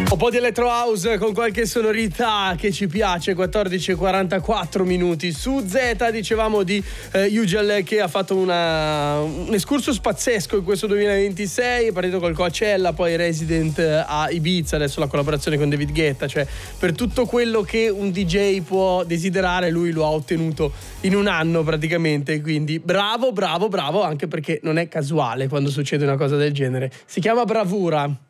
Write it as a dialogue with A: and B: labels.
A: Un po' di electro house con qualche sonorità che ci piace. 14:44 minuti su Z. Dicevamo di Ugel che ha fatto un excursus pazzesco in questo 2026. È partito col Coachella, poi Resident a Ibiza, adesso la collaborazione con David Guetta. Cioè, per tutto quello che un DJ può desiderare, lui lo ha ottenuto in un anno praticamente. Quindi bravo, anche perché non è casuale quando succede una cosa del genere. Si chiama bravura.